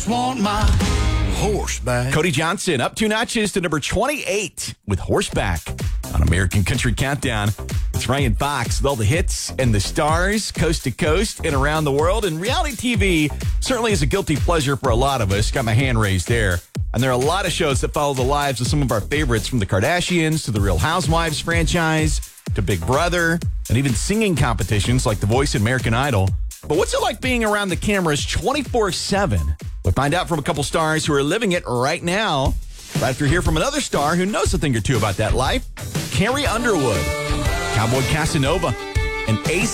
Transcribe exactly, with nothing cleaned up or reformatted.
Want my horseback. Cody Johnson up two notches to number twenty-eight with Horseback on American Country Countdown. It's Ryan Fox with all the hits and the stars coast to coast and around the world. And reality T V certainly is a guilty pleasure for a lot of us. Got my hand raised there. And there are a lot of shows that follow the lives of some of our favorites, from the Kardashians to the Real Housewives franchise to Big Brother and even singing competitions like The Voice and American Idol. But what's it like being around the cameras twenty-four seven? We'll find out from a couple stars who are living it right now. Right after we hear from another star who knows a thing or two about that life, Carrie Underwood, Cowboy Casanova, and Ace